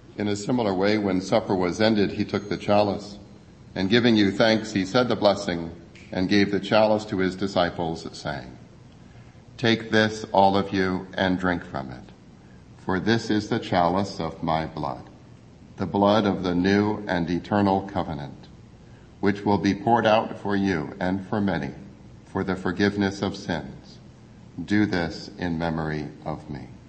In a similar way, when supper was ended, he took the chalice, and giving you thanks, he said the blessing and gave the chalice to his disciples, saying, "Take this, all of you, and drink from it, for this is the chalice of my blood, the blood of the new and eternal covenant, which will be poured out for you and for many for the forgiveness of sins. Do this in memory of me."